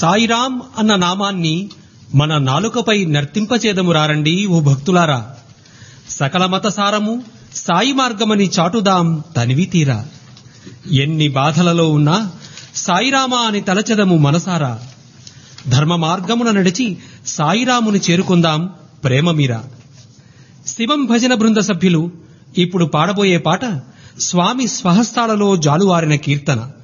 సాయిరాం అన్న నామాన్ని మన నాలుకపై నర్తింపచేదము రారండి ఓ భక్తులారా. సకల మత సారము సాయి మార్గమని చాటుదాం తనివి తీరా. ఎన్ని బాధలలో ఉన్నా సాయిరామా అని తలచెదము మనసారా. ధర్మ మార్గమున నడిచి సాయిరాముని చేరుకుందాం ప్రేమ మీరా. శివం భజన బృంద సభ్యులు ఇప్పుడు పాడబోయే పాట స్వామి స్వహస్తాలలో జాలువారిన కీర్తన.